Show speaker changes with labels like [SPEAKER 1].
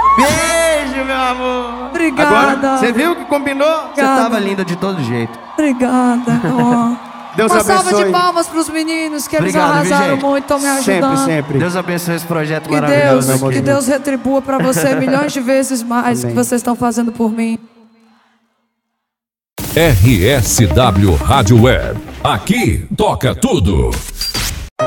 [SPEAKER 1] Beijo, meu amor.
[SPEAKER 2] Obrigada.
[SPEAKER 1] Agora, você viu que combinou? Você tava linda de todo jeito.
[SPEAKER 2] Obrigada.
[SPEAKER 1] Deus
[SPEAKER 2] Uma
[SPEAKER 1] abençoe.
[SPEAKER 2] salva de palmas pros meninos, que eles
[SPEAKER 1] Obrigado, viu,
[SPEAKER 2] arrasaram
[SPEAKER 1] gente?
[SPEAKER 2] muito, estão me ajudando.
[SPEAKER 1] Sempre. Deus abençoe esse projeto
[SPEAKER 2] Que
[SPEAKER 1] maravilhoso.
[SPEAKER 2] Deus, que Deus retribua pra você milhões de vezes mais que vocês estão fazendo por mim.
[SPEAKER 3] RSW Rádio Web. Aqui toca tudo.